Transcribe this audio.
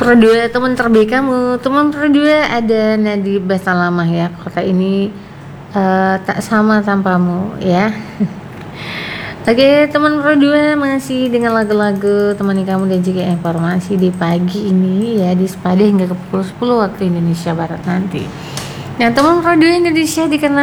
Perdua teman terbaik kamu, teman perdua ada Nadi Basalamah ya. Kota ini tak sama tanpamu ya. Oke, teman perdua masih dengan lagu-lagu temani kamu dan juga informasi di pagi ini ya, di Sepade hingga ke pukul 10 waktu Indonesia Barat nanti. Nah, teman perdua Indonesia dikenal